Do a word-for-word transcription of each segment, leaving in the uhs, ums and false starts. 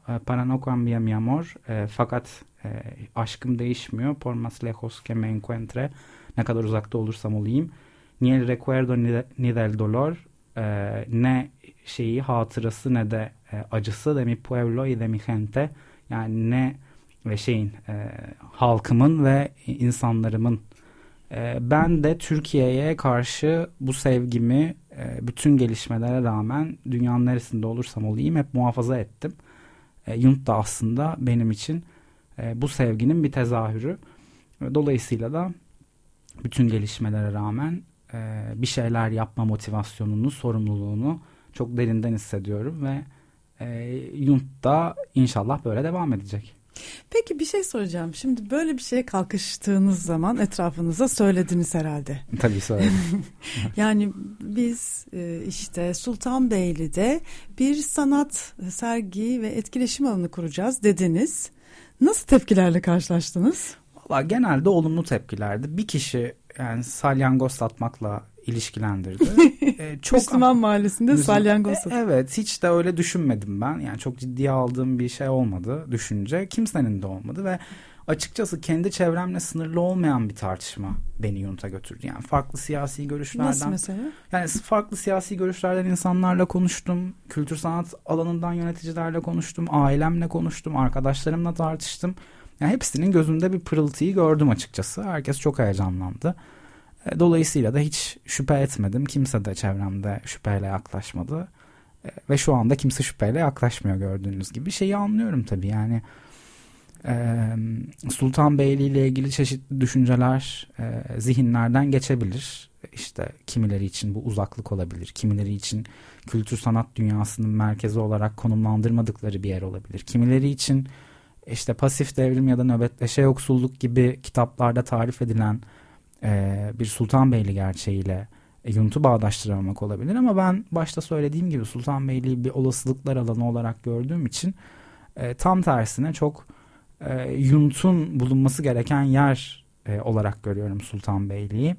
e, para no cambia mi amor, e, fakat e, aşkım değişmiyor. Por más lejos que me encuentre, ne kadar uzakta olursam olayım. Ni el recuerdo ni, de, ni del dolor, e, ne şeyi hatırası ne de e, acısı de mi pueblo y de mi gente, yani ne ve şeyin e, halkımın ve insanlarımın. E, ben de Türkiye'ye karşı bu sevgimi e, bütün gelişmelere rağmen dünyanın neresinde olursam olayım hep muhafaza ettim. E, Yunt da aslında benim için e, bu sevginin bir tezahürü. Dolayısıyla da bütün gelişmelere rağmen e, bir şeyler yapma motivasyonunu, sorumluluğunu çok derinden hissediyorum ve e, Yunt da inşallah böyle devam edecek. Peki bir şey soracağım. Şimdi böyle bir şeye kalkıştığınız zaman etrafınıza söylediniz herhalde. Tabii söyledim. Yani biz işte Sultanbeyli'de bir sanat sergi ve etkileşim alanı kuracağız dediniz. Nasıl tepkilerle karşılaştınız? Valla genelde olumlu tepkilerdi. Bir kişi yani salyangoz satmakla ilişkilendirdi. ee, çok Müslüman mahallesinde Müslüman, salyangoz satmak. Evet, hiç de öyle düşünmedim ben. Yani çok ciddiye aldığım bir şey olmadı düşünce. Kimsenin de olmadı ve açıkçası kendi çevremle sınırlı olmayan bir tartışma beni Yunt'a götürdü. Yani farklı siyasi görüşlerden. Nasıl mesela? Yani farklı siyasi görüşlerden insanlarla konuştum. Kültür sanat alanından yöneticilerle konuştum. Ailemle konuştum. Arkadaşlarımla tartıştım. Yani hepsinin gözünde bir pırıltıyı gördüm açıkçası. Herkes çok heyecanlandı. Dolayısıyla da hiç şüphe etmedim. Kimse de çevremde şüpheyle yaklaşmadı. Ve şu anda kimse şüpheyle yaklaşmıyor gördüğünüz gibi. Şeyi anlıyorum tabii yani. Sultanbeyli ile ilgili çeşitli düşünceler zihinlerden geçebilir. İşte kimileri için bu uzaklık olabilir. Kimileri için kültür sanat dünyasının merkezi olarak konumlandırmadıkları bir yer olabilir. Kimileri için işte pasif devrim ya da nöbetleşe yoksulluk gibi kitaplarda tarif edilen e, bir Sultanbeyli gerçeğiyle e, Yunt'u bağdaştıramamak olabilir. Ama ben başta söylediğim gibi Sultanbeyli'yi bir olasılıklar alanı olarak gördüğüm için e, tam tersine çok e, Yunt'un bulunması gereken yer e, olarak görüyorum Sultanbeyli'yi.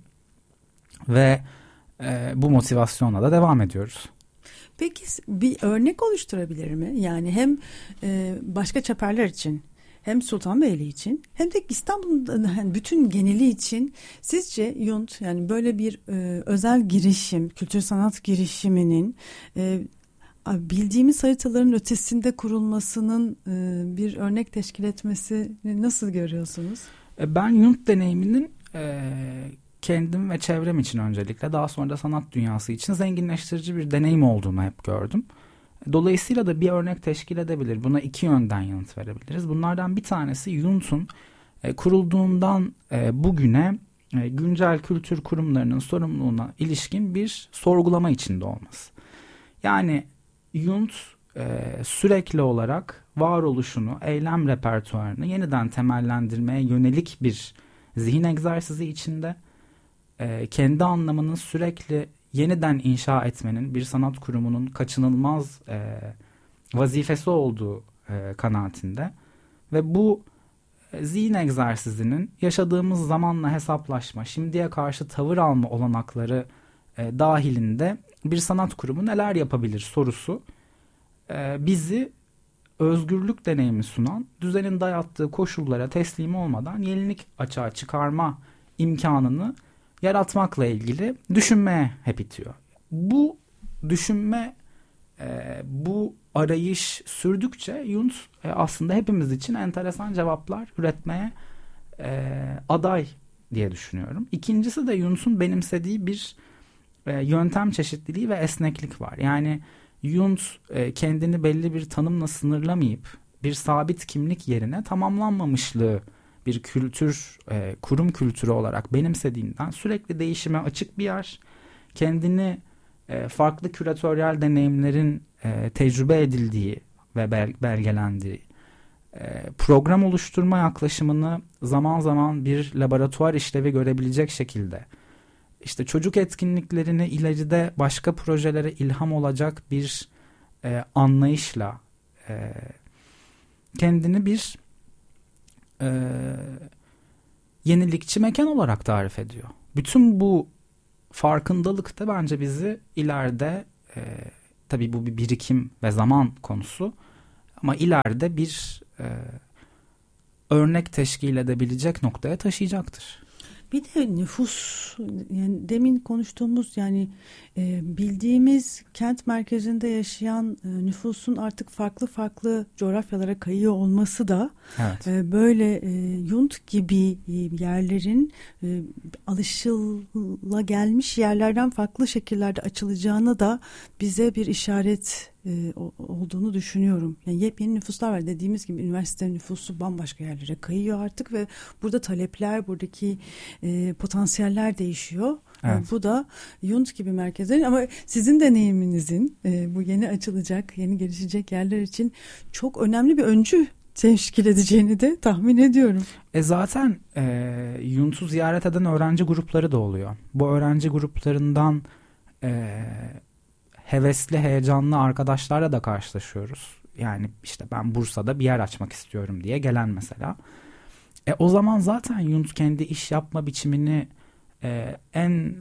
Ve e, bu motivasyonla da devam ediyoruz. Peki bir örnek oluşturabilir mi? Yani hem e, başka çeperler için hem Sultanbeyli için hem de İstanbul'un yani bütün geneli için sizce Yunt yani böyle bir e, özel girişim, kültür sanat girişiminin e, bildiğimiz haritaların ötesinde kurulmasının e, bir örnek teşkil etmesini nasıl görüyorsunuz? Ben Yunt deneyiminin e, kendim ve çevrem için öncelikle daha sonra da sanat dünyası için zenginleştirici bir deneyim olduğunu hep gördüm. Dolayısıyla da bir örnek teşkil edebilir. Buna iki yönden yanıt verebiliriz. Bunlardan bir tanesi Yunt'un e, kurulduğundan e, bugüne e, güncel kültür kurumlarının sorumluluğuna ilişkin bir sorgulama içinde olması. Yani Yunt e, sürekli olarak varoluşunu, eylem repertuarını yeniden temellendirmeye yönelik bir zihin egzersizi içinde e, kendi anlamını sürekli yeniden inşa etmenin bir sanat kurumunun kaçınılmaz e, vazifesi olduğu e, kanaatinde ve bu e, zihin egzersizinin yaşadığımız zamanla hesaplaşma, şimdiye karşı tavır alma olanakları e, dahilinde bir sanat kurumu neler yapabilir sorusu e, bizi özgürlük deneyimi sunan, düzenin dayattığı koşullara teslim olmadan yenilik açığa çıkarma imkanını yaratmakla ilgili düşünmeye hep itiyor. Bu düşünme, e, bu arayış sürdükçe Yunt e, aslında hepimiz için enteresan cevaplar üretmeye e, aday diye düşünüyorum. İkincisi de Yunt'un benimsediği bir e, yöntem çeşitliliği ve esneklik var. Yani Yunt e, kendini belli bir tanımla sınırlamayıp bir sabit kimlik yerine tamamlanmamışlığı bir kültür, e, kurum kültürü olarak benimsediğinden sürekli değişime açık bir yer, kendini e, farklı küratöryel deneyimlerin e, tecrübe edildiği ve bel- belgelendiği e, program oluşturma yaklaşımını zaman zaman bir laboratuvar işlevi görebilecek şekilde, işte çocuk etkinliklerini ileride başka projelere ilham olacak bir e, anlayışla e, kendini bir e, yenilikçi mekan olarak tarif ediyor. Bütün bu farkındalık da bence bizi ileride e, tabii bu bir birikim ve zaman konusu Ama ileride bir e, örnek teşkil edebilecek noktaya taşıyacaktır. Bir de nüfus, yani demin konuştuğumuz yani e, bildiğimiz kent merkezinde yaşayan e, nüfusun artık farklı farklı coğrafyalara kayıyor olması da evet. e, böyle e, Yunt gibi e, yerlerin e, alışılagelmiş yerlerden farklı şekillerde açılacağını da bize bir işaret e, olduğunu düşünüyorum. Yani yepyeni nüfuslar var. Dediğimiz gibi üniversite nüfusu bambaşka yerlere kayıyor artık ve burada talepler, buradaki e, potansiyeller değişiyor. Evet. Yani bu da Yunt gibi merkezlerin ama sizin deneyiminizin e, bu yeni açılacak, yeni gelişecek yerler için çok önemli bir öncü teşkil edeceğini de tahmin ediyorum. E zaten e, Yunt'u ziyaret eden öğrenci grupları da oluyor. Bu öğrenci gruplarından e, hevesli, heyecanlı arkadaşlarla da karşılaşıyoruz. Yani işte ben Bursa'da bir yer açmak istiyorum diye gelen mesela. E o zaman zaten Yunt kendi iş yapma biçimini e, en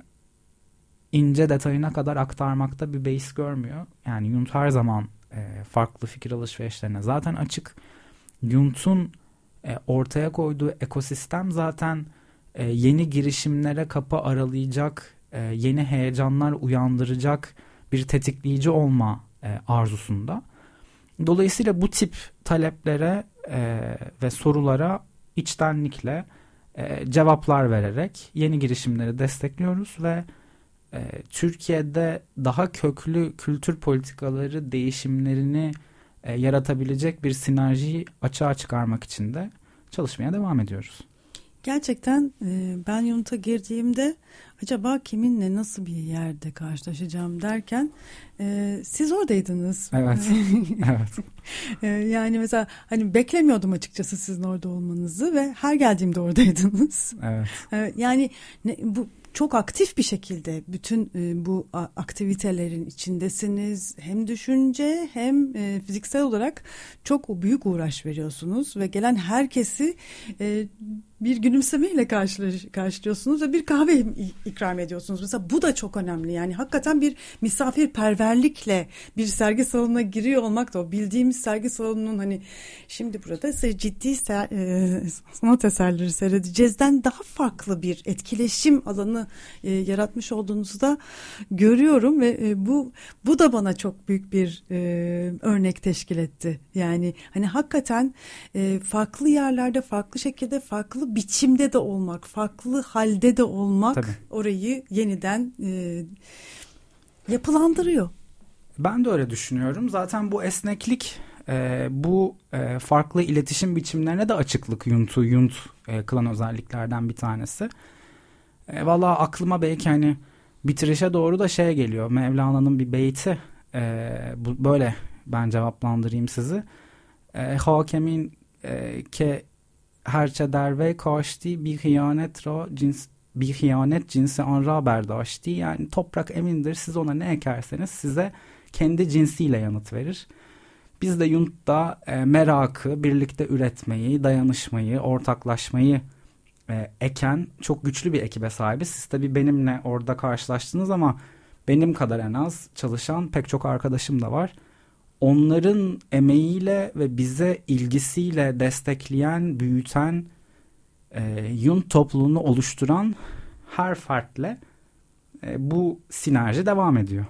ince detayına kadar aktarmakta bir beis görmüyor. Yani Yunt her zaman e, farklı fikir alışverişlerine zaten açık. Yunt'un e, ortaya koyduğu ekosistem zaten e, yeni girişimlere kapı aralayacak, e, yeni heyecanlar uyandıracak bir tetikleyici olma e, arzusunda. Dolayısıyla bu tip taleplere e, ve sorulara içtenlikle e, cevaplar vererek yeni girişimleri destekliyoruz ve e, Türkiye'de daha köklü kültür politikaları değişimlerini e, yaratabilecek bir sinerjiyi açığa çıkarmak için de çalışmaya devam ediyoruz. Gerçekten e, ben Yunt'a girdiğimde acaba kiminle nasıl bir yerde karşılaşacağım derken e, siz oradaydınız. Evet. Evet. e, yani mesela hani beklemiyordum açıkçası sizin orada olmanızı ve her geldiğimde oradaydınız. Evet. E, yani ne, bu çok aktif bir şekilde bütün e, bu a, aktivitelerin içindesiniz. Hem düşünce hem e, fiziksel olarak çok büyük uğraş veriyorsunuz ve gelen herkesi e, bir gülümsemeyle karşılaş, karşılıyorsunuz ve bir kahve ikram ediyorsunuz. Mesela bu da çok önemli. Yani hakikaten bir misafirperverlikle bir sergi salonuna giriyor olmak da o bildiğimiz sergi salonunun hani şimdi burada size ciddi ser, e, sanat eserleri seyredeceğizden daha farklı bir etkileşim alanı e, yaratmış olduğunuzu da görüyorum ve e, bu bu da bana çok büyük bir e, örnek teşkil etti. Yani hani hakikaten e, farklı yerlerde farklı şekilde farklı biçimde de olmak, farklı halde de olmak Tabii. orayı yeniden e, yapılandırıyor. Ben de öyle düşünüyorum. Zaten bu esneklik, e, bu e, farklı iletişim biçimlerine de açıklık Yunt'u, Yunt e, kılan özelliklerden bir tanesi. E, Valla aklıma belki hani bitirişe doğru da şey geliyor. Mevlana'nın bir beyti. E, bu, böyle ben cevaplandırayım sizi. E, Hakemin e, ke herçe derve kaçtı bir hıyanet ra cins bir hıyanet cinsi an ra berdaştı. Yani toprak emindir, siz ona ne ekerseniz size kendi cinsiyle yanıt verir. Biz de Yunt'ta e, merakı, birlikte üretmeyi, dayanışmayı, ortaklaşmayı e, eken çok güçlü bir ekibe sahibiz. Siz tabii benimle orada karşılaştınız ama benim kadar en az çalışan pek çok arkadaşım da var. Onların emeğiyle ve bize ilgisiyle destekleyen, büyüten, e, Yunt topluluğunu oluşturan her fertle e, bu sinerji devam ediyor.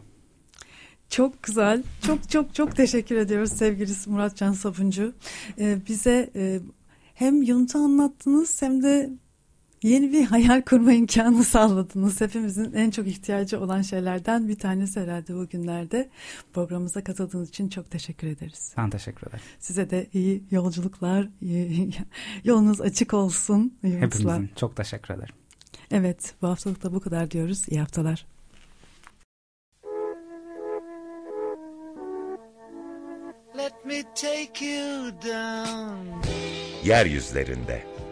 Çok güzel. Çok çok çok teşekkür ediyoruz sevgili Muratcan Sabuncu. Ee, bize e, hem Yunt'u anlattınız hem de yeni bir hayal kurma imkanı sağladınız. Hepimizin en çok ihtiyacı olan şeylerden bir tanesi herhalde bugünlerde. Programımıza katıldığınız için çok teşekkür ederiz. Ben teşekkür ederim. Size de iyi yolculuklar, yolunuz açık olsun. Hepimizin çok teşekkür ederim. Evet, bu haftalık da bu kadar diyoruz. İyi haftalar. Let me take you down. Yeryüzlerinde.